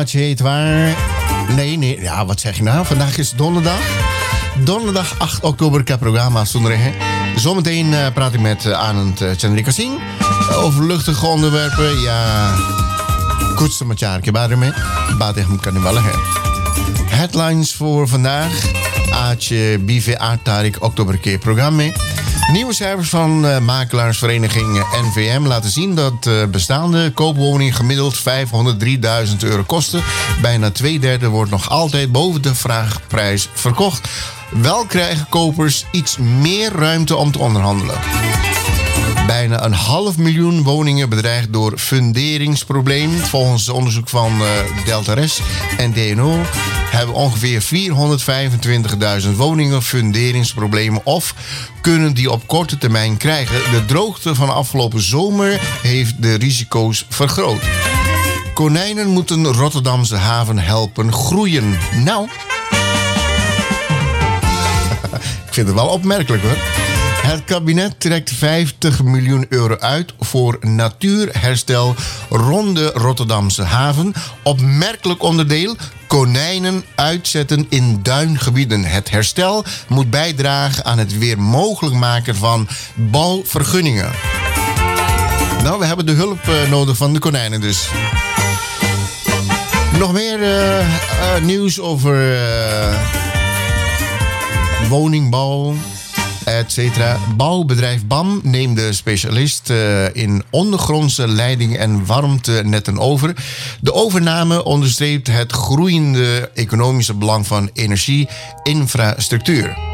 Heet waar? Nee. Ja, wat zeg je nou? Vandaag is donderdag. Donderdag 8 oktober. Ik heb programma zonder. Zometeen praat ik met Anand Chandrika Singh over luchtige onderwerpen. Ja, goed zo met jaar. Baat echt kan niet wel. Headlines voor vandaag. Aatje BVA Tarik oktober programma. Nieuwe cijfers van makelaarsvereniging NVM laten zien dat bestaande koopwoningen gemiddeld €503.000 kosten. Bijna 2/3 wordt nog altijd boven de vraagprijs verkocht. Wel krijgen kopers iets meer ruimte om te onderhandelen. Bijna 500.000 woningen bedreigd door funderingsprobleem. Volgens onderzoek van Deltares en DNO hebben ongeveer 425.000 woningen funderingsproblemen of kunnen die op korte termijn krijgen. De droogte van afgelopen zomer heeft de risico's vergroot. Konijnen moeten Rotterdamse haven helpen groeien. Nou, ik vind het wel opmerkelijk hoor. Het kabinet trekt €50 miljoen uit voor natuurherstel rond de Rotterdamse haven. Opmerkelijk onderdeel: konijnen uitzetten in duingebieden. Het herstel moet bijdragen aan het weer mogelijk maken van bouwvergunningen. Nou, we hebben de hulp nodig van de konijnen dus. Nog meer nieuws over woningbouw, etc. Bouwbedrijf BAM neemt de specialist in ondergrondse leiding en warmtenetten over. De overname onderstreept het groeiende economische belang van energieinfrastructuur.